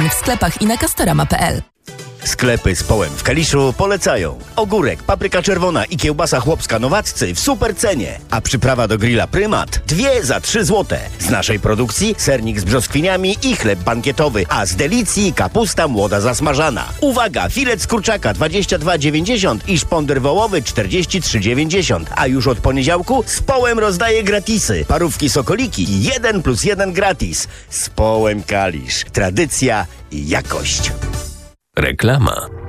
Termin w sklepach i na castorama.pl. Sklepy z Połem w Kaliszu polecają. Ogórek, papryka czerwona i kiełbasa chłopska Nowaccy w super cenie. A przyprawa do grilla Prymat 2 za 3 zł. Z naszej produkcji sernik z brzoskwiniami i chleb bankietowy, a z Delicji kapusta młoda zasmażana. Uwaga, filet z kurczaka 22,90 i szponder wołowy 43,90. A już od poniedziałku z Połem rozdaje gratisy. Parówki sokoliki 1+1 gratis. Z Połem Kalisz. Tradycja i jakość. Reklama.